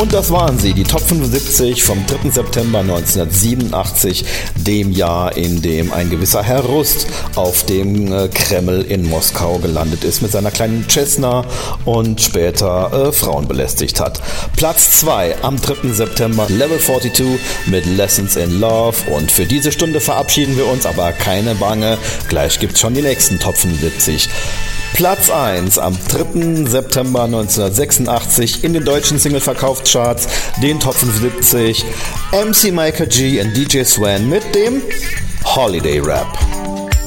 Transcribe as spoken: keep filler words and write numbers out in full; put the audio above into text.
Und das waren sie, die Top fünfundsiebzig vom dritten September neunzehnhundertsiebenundachtzig, dem Jahr, in dem ein gewisser Herr Rust auf dem äh, Kreml in Moskau gelandet ist mit seiner kleinen Cessna und später äh, Frauen belästigt hat. Platz zwei am dritten September, Level zweiundvierzig mit Lessons in Love. Und für diese Stunde verabschieden wir uns, aber keine Bange, gleich gibt's schon die nächsten Top fünfundsiebzig. Platz eins am dritten September neunzehnhundertsechsundachtzig in den deutschen Single-Verkaufscharts, den Top fünfundsiebzig, M C Michael G und D J Swan mit dem Holiday Rap.